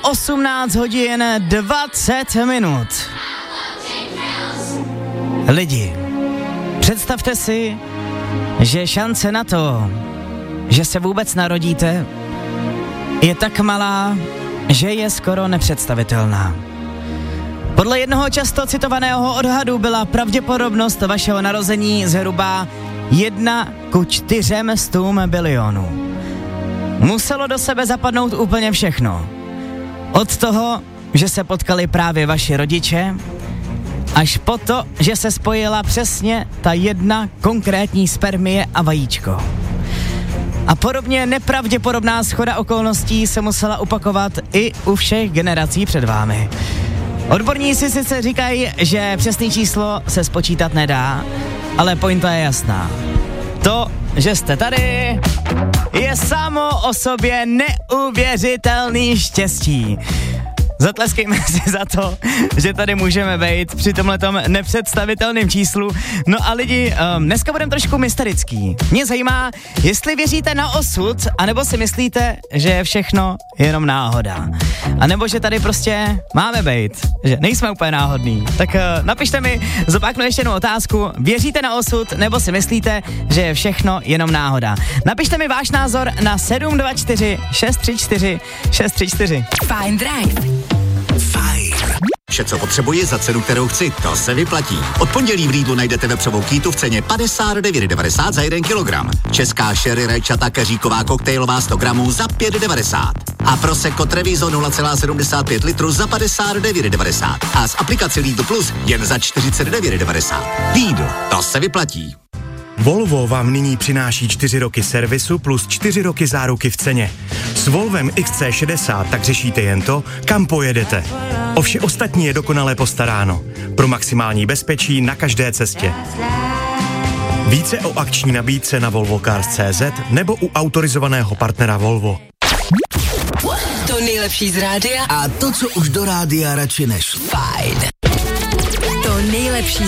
18 hodin 20 minut. Lidi, představte si, že šance na to, že se vůbec narodíte, je tak malá, že je skoro nepředstavitelná. Podle jednoho často citovaného odhadu byla pravděpodobnost vašeho narození zhruba 1:400 bilionů. Muselo do sebe zapadnout úplně všechno. Od toho, že se potkali právě vaši rodiče, až po to, že se spojila přesně ta jedna konkrétní spermie a vajíčko. A podobně nepravděpodobná shoda okolností se musela opakovat i u všech generací před vámi. Odborníci sice říkají, že přesné číslo se spočítat nedá, ale pointa je jasná. To, že jste tady, je samo o sobě neuvěřitelný štěstí. Zatleskejme si za to, že tady můžeme být při tomhletom nepředstavitelném číslu. No a lidi, dneska budeme trošku mysterický. Mě zajímá, jestli věříte na osud, anebo si myslíte, že je všechno jenom náhoda. A nebo že tady prostě máme být, že nejsme úplně náhodný. Tak napište mi, zopaknu ještě jednu otázku. Věříte na osud, nebo si myslíte, že je všechno jenom náhoda? Napište mi váš názor na 724 634 634. Fajn Drive. Fajn. Vše, co potřebuji za cenu, kterou chci, to se vyplatí. Od pondělí v Lidlu najdete vepřovou kýtu v ceně 59,90 za 1 kilogram. Česká sherry rajčata keříková koktejlová 100 gramů za 5,90. A Prosecco Treviso 0,75 litru za 59,90. A z aplikace Lidl Plus jen za 49,90. Lidl, to se vyplatí. Volvo vám nyní přináší 4 roky servisu plus 4 roky záruky v ceně. S Volvem XC60 tak řešíte jen to, kam pojedete. O vše ostatní je dokonale postaráno. Pro maximální bezpečí na každé cestě. Více o akční nabídce na volvocars.cz nebo u autorizovaného partnera Volvo. To nejlepší z rádia A to, co už do rádia radši nešlo. Fajn. To nejlepší